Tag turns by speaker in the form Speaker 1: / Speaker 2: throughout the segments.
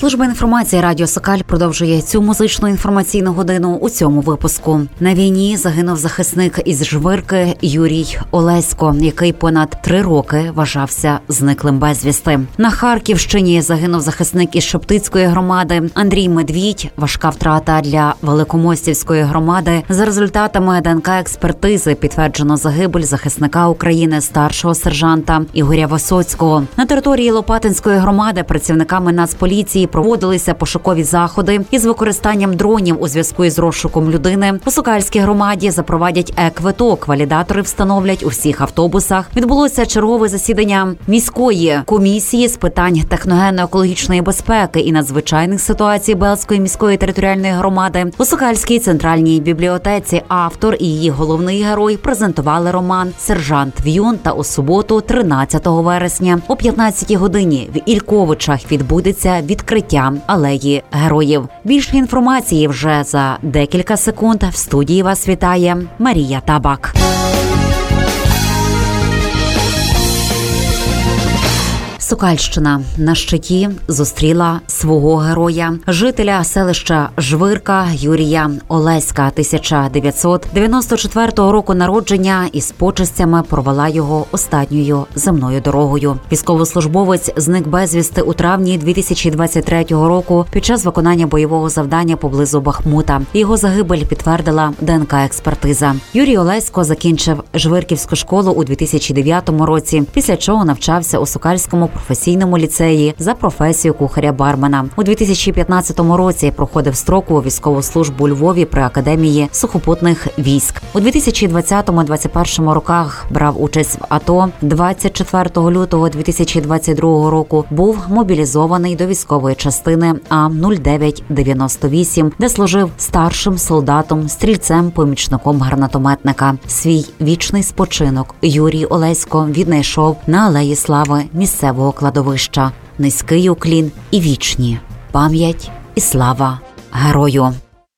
Speaker 1: Служба інформації Радіо Сокаль продовжує цю музичну інформаційну годину у цьому випуску. На війні загинув захисник із Жвирки Юрій Олесько, який понад 3 роки вважався зниклим безвісти. На Харківщині загинув захисник із Шептицької громади Андрій Медвідь. Важка втрата для Великомостівської громади. За результатами ДНК-експертизи підтверджено загибель захисника України старшого сержанта Ігоря Висоцького. На території Лопатинської громади працівниками Нацполіції проводилися пошукові заходи із використанням дронів у зв'язку із розшуком людини. У Сокальській громаді запровадять е-квиток. Валідатори встановлять у всіх автобусах. Відбулося чергове засідання міської комісії з питань техногенно-екологічної безпеки і надзвичайних ситуацій Белзької міської територіальної громади. У Сокальській центральній бібліотеці автор і її головний герой презентували роман «Сержант В'юн» та у суботу, 13 вересня, о 15-й годині в Ільковичах відбудеться відкриття алеї героїв. Більше інформації вже за декілька секунд. В студії вас вітає Марія Табак. Сокальщина на щиті зустріла свого героя, жителя селища Жвирка Юрія Олеська, 1994 року народження, із почестями провела його останньою земною дорогою. Військовослужбовець зник безвісти у травні 2023 року під час виконання бойового завдання поблизу Бахмута. Його загибель підтвердила ДНК-експертиза. Юрій Олесько закінчив Жвирківську школу у 2009 році, після чого навчався у Сокальському професійному ліцеї за професією кухаря-бармена. У 2015 році проходив строкову військову службу у Львові при Академії сухопутних військ. У 2020-2021 роках брав участь в АТО. 24 лютого 2022 року був мобілізований до військової частини А-0998, де служив старшим солдатом, стрільцем, помічником гранатометника. Свій вічний спочинок Юрій Олесько віднайшов на Алеї Слави місцевого кладовища. Низький уклін і вічні пам'ять і слава герою.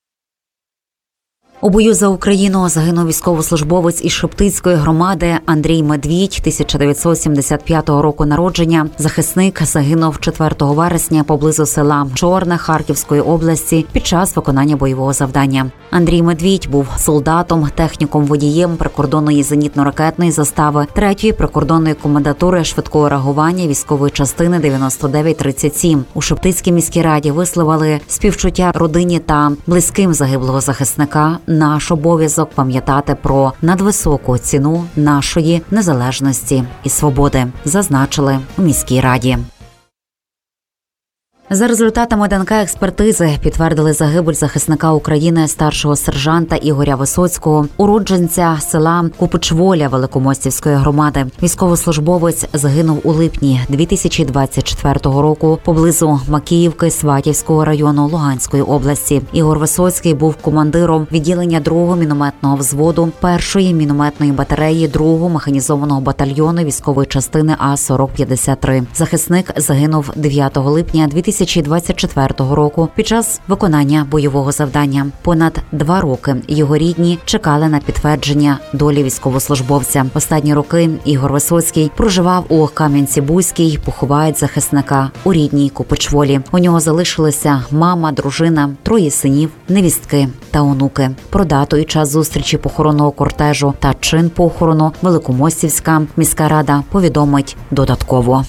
Speaker 1: У бою за Україну загинув військовослужбовець із Шептицької громади Андрій Медвідь, 1975 року народження. Захисник загинув 4 вересня поблизу села Чорне Харківської області під час виконання бойового завдання. Андрій Медвідь був солдатом, техніком-водієм прикордонної зенітно-ракетної застави 3-ї прикордонної комендатури швидкого реагування військової частини 9937. У Шептицькій міській раді висловили співчуття родині та близьким загиблого захисника. Наш обов'язок пам'ятати про надвисоку ціну нашої незалежності і свободи, зазначили у міській раді. За результатами ДНК-експертизи підтвердили загибель захисника України старшого сержанта Ігоря Висоцького, уродженця села Купичволя Великомостівської громади. Військовослужбовець загинув у липні 2024 року поблизу Макіївки Сватівського району Луганської області. Ігор Висоцький був командиром відділення 2-го мінометного взводу 1-ї мінометної батареї 2-го механізованого батальйону військової частини А-4053. Захисник загинув 9 липня 2024 року під час виконання бойового завдання. Понад 2 роки його рідні чекали на підтвердження долі військовослужбовця. Останні роки Ігор Висоцький проживав у Кам'янці-Бузькій, поховають захисника у рідній Купичволі. У нього залишилися мама, дружина, 3 синів, невістки та онуки. Про дату і час зустрічі похоронного кортежу та чин похорону Великомостівська міська рада повідомить додатково.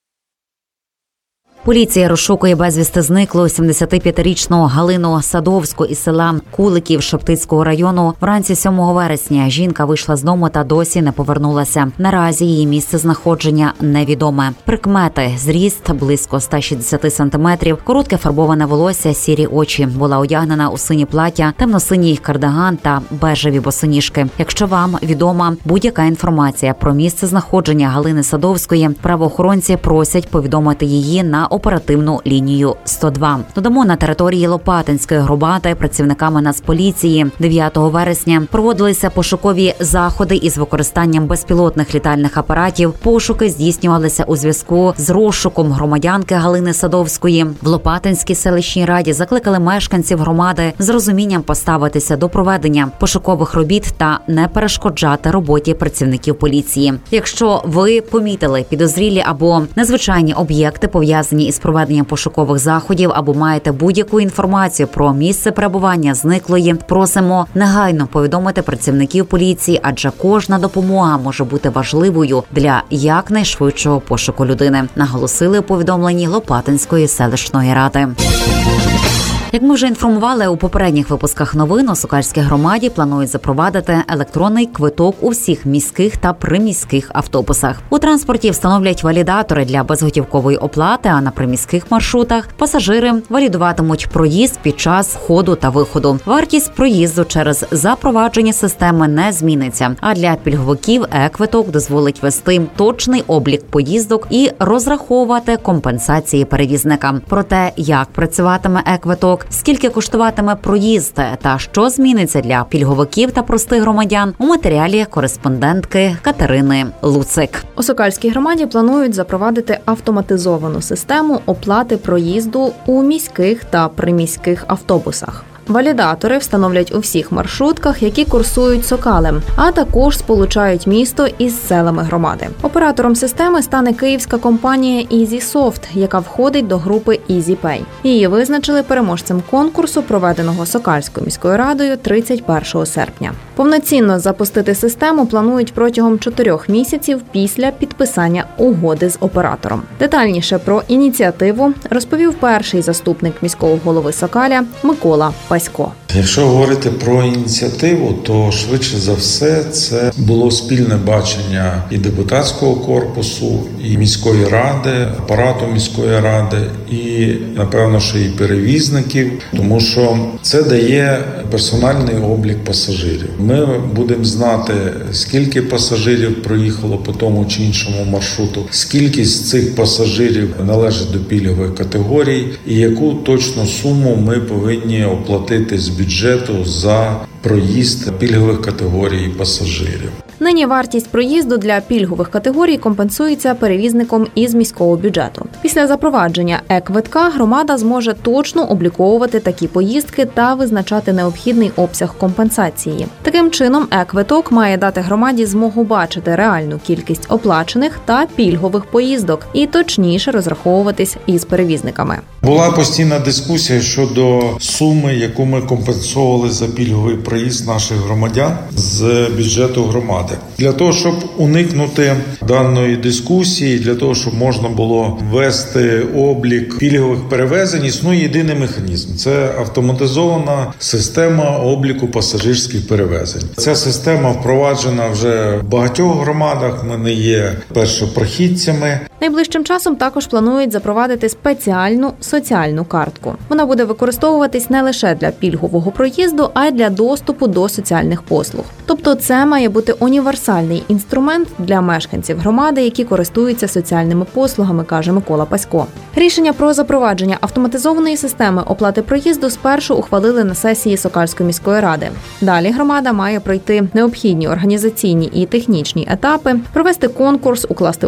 Speaker 1: Поліція розшукує безвісти зниклу 75-річну Галину Садовську із села Куликів Шептицького району. Вранці 7 вересня жінка вийшла з дому та досі не повернулася. Наразі її місце знаходження невідоме. Прикмети: зріст близько 160 сантиметрів, коротке фарбоване волосся, сірі очі. Була одягнена у сині плаття, темно-синій кардиган та бежеві босоніжки. Якщо вам відома будь-яка інформація про місце знаходження Галини Садовської, правоохоронці просять повідомити її на оперативну лінію 102. Додамо, на території Лопатинської громади працівниками Нацполіції 9 вересня проводилися пошукові заходи із використанням безпілотних літальних апаратів. Пошуки здійснювалися у зв'язку з розшуком громадянки Галини Садовської. В Лопатинській селищній раді закликали мешканців громади з розумінням поставитися до проведення пошукових робіт та не перешкоджати роботі працівників поліції. Якщо ви помітили підозрілі або незвичайні об'єкти, пов'язані зацікавлені із проведенням пошукових заходів або маєте будь-яку інформацію про місце перебування зниклої, просимо негайно повідомити працівників поліції, адже кожна допомога може бути важливою для якнайшвидшого пошуку людини, наголосили у повідомленні Лопатинської селищної ради. Як ми вже інформували у попередніх випусках новин, у Сокальській громаді планують запровадити електронний квиток у всіх міських та приміських автобусах. У транспорті встановлять валідатори для безготівкової оплати, а на приміських маршрутах пасажири валідуватимуть проїзд під час входу та виходу. Вартість проїзду через запровадження системи не зміниться, а для пільговиків е-квиток дозволить вести точний облік поїздок і розраховувати компенсації перевізника. Про те, як працюватиме е-квиток, скільки коштуватиме проїзд та що зміниться для пільговиків та простих громадян, у матеріалі кореспондентки Катерини Луцик.
Speaker 2: У Сокальській громаді планують запровадити автоматизовану систему оплати проїзду у міських та приміських автобусах. Валідатори встановлять у всіх маршрутках, які курсують Сокалем, а також сполучають місто із селами громади. Оператором системи стане київська компанія EasySoft, яка входить до групи EasyPay. Її визначили переможцем конкурсу, проведеного Сокальською міською радою 31 серпня. Повноцінно запустити систему планують протягом 4 місяців після підписання угоди з оператором. Детальніше про ініціативу розповів перший заступник міського голови Сокаля Микола Пасько.
Speaker 3: Якщо говорити про ініціативу, то швидше за все це було спільне бачення і депутатського корпусу, і міської ради, апарату міської ради, і, напевно, що і перевізників, тому що це дає персональний облік пасажирів. Ми будемо знати, скільки пасажирів проїхало по тому чи іншому маршруту, скільки з цих пасажирів належить до пільгових категорій, і яку точну суму ми повинні оплатити з бюджету за проїзд пільгових категорій пасажирів.
Speaker 2: Нині вартість проїзду для пільгових категорій компенсується перевізником із міського бюджету. Після запровадження е-квитка громада зможе точно обліковувати такі поїздки та визначати необхідний обсяг компенсації. Таким чином, е-квиток має дати громаді змогу бачити реальну кількість оплачених та пільгових поїздок і точніше розраховуватись із перевізниками.
Speaker 3: Була постійна дискусія щодо суми, яку ми компенсували за пільговий проїзд наших громадян з бюджету громади. Для того, щоб уникнути даної дискусії, для того, щоб можна було ввести облік пільгових перевезень, існує єдиний механізм – це автоматизована система обліку пасажирських перевезень. Ця система впроваджена вже в багатьох громадах, ми не є першопрохідцями.
Speaker 2: Найближчим часом також планують запровадити спеціальну соціальну картку. Вона буде використовуватись не лише для пільгового проїзду, а й для доступу до соціальних послуг. Тобто це має бути універсальний інструмент для мешканців громади, які користуються соціальними послугами, каже Микола Пасько. Рішення про запровадження автоматизованої системи оплати проїзду спершу ухвалили на сесії Сокальської міської ради. Далі громада має пройти необхідні організаційні і технічні етапи, провести конкурс, укласти